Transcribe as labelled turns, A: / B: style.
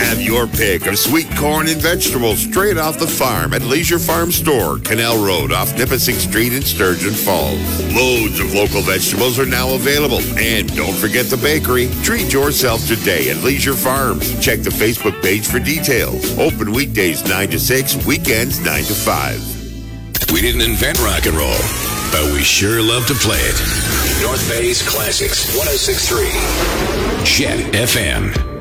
A: Have your pick of sweet corn and vegetables straight off the farm at Leisure Farm Store, Canal Road off Nipissing Street in Sturgeon Falls. Loads of local vegetables are now available. And don't forget the bakery. Treat yourself today at Leisure Farms. Check the Facebook page for details. Open weekdays 9 to 6, weekends 9 to 5.
B: We didn't invent rock and roll, but we sure love to play it. North Bay's Classics, 106.3. Jet FM.